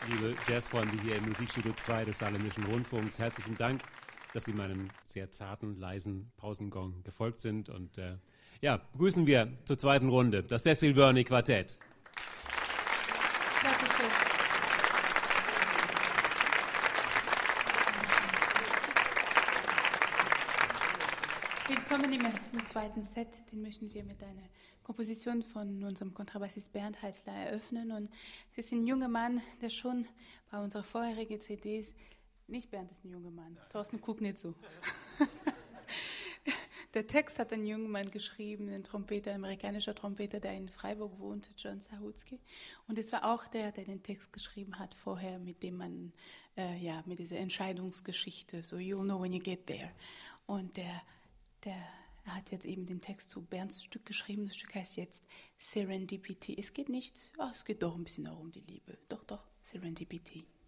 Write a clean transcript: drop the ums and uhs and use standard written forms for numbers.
liebe Jazzfreunde hier im Musikstudio 2 des Saarländischen Rundfunks. Herzlichen Dank, dass Sie meinem sehr zarten, leisen Pausengong gefolgt sind. Und begrüßen wir zur zweiten Runde das Cecil Verney Quartett. Dankeschön. Willkommen im zweiten Set. Den möchten wir mit einer Komposition von unserem Kontrabassist Bernd Heißler eröffnen. Und es ist ein junger Mann, der schon bei unserer vorherigen CDs, nicht Bernd ist ein junger Mann, Thorsten, guck nicht so. Der Text hat ein junger Mann geschrieben, ein Trompeter, ein amerikanischer Trompeter, der in Freiburg wohnt, John Sahutsky. Und es war auch der den Text geschrieben hat vorher, mit dem man, mit dieser Entscheidungsgeschichte, so you'll know when you get there. Und er hat jetzt eben den Text zu Bernds Stück geschrieben. Das Stück heißt jetzt Serendipity. Es geht nicht, es geht doch ein bisschen auch um die Liebe. Doch, Serendipity.